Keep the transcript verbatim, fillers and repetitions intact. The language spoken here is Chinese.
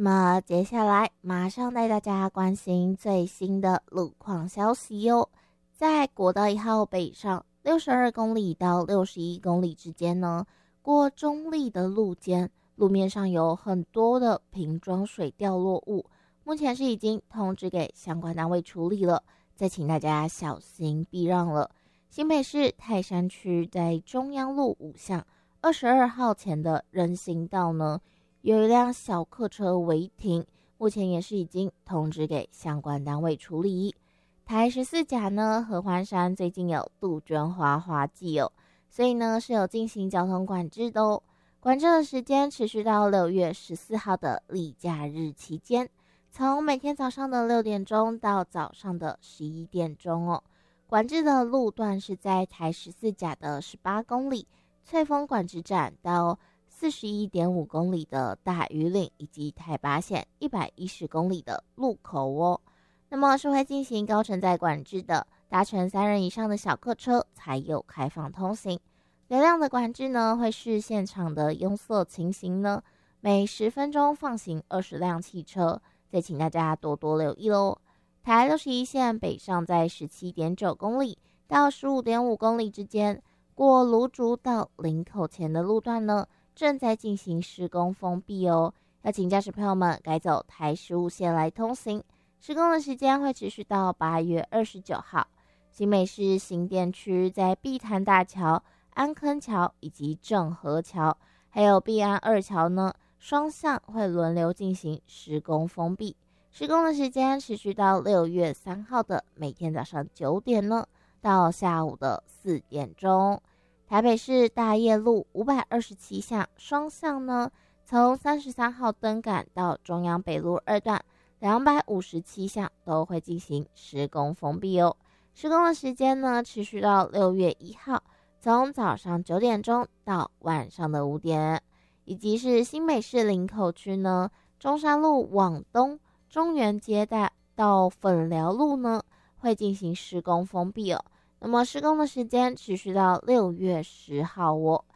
那么接下来马上带大家关心最新的路况消息哟。在国道一号北上六十二公里到六十一公里之间呢，过中立的路肩，路面上有很多的瓶装水掉落物，目前是已经通知给相关单位处理了，再请大家小心避让了。新北市泰山区在中央路五巷二十二号前的人行道呢，有一辆小客车违停，目前也是已经通知给相关单位处理。台十四甲呢，合欢山最近有杜鹃花花季哦，所以呢是有进行交通管制的哦。管制的时间持续到六月十四号的例假日期间，从每天早上的六点钟到早上的十一点钟哦。管制的路段是在台十四甲的十八公里翠峰管制站到四十一点五公里的大屿岭，以及台八线一百一十公里的路口哦。那么是会进行高承载管制的，搭乘三人以上的小客车才有开放通行。流量的管制呢，会视现场的拥塞情形呢，每十分钟放行二十辆汽车，再请大家多多留意喽。台六十一线北上在十七点九公里到十五点五公里之间，过芦竹到林口前的路段呢，正在进行施工封闭哦，要请驾驶朋友们改走台十五线来通行。施工的时间会持续到八月二十九号。新北市新店区在碧潭大桥、安坑桥以及正和桥，还有碧安二桥呢，双向会轮流进行施工封闭。施工的时间持续到六月三号的每天早上九点呢，到下午的四点钟。台北市大业路五百二十七巷双向呢，从三十三号灯杆到中央北路二段两百五十七巷都会进行施工封闭哦。施工的时间呢，持续到六月一号，从早上九点钟到晚上的五点。以及是新北市林口区呢，中山路往东中原街带到粉寮路呢，会进行施工封闭哦。那么施工的时间持续到六月十号哦。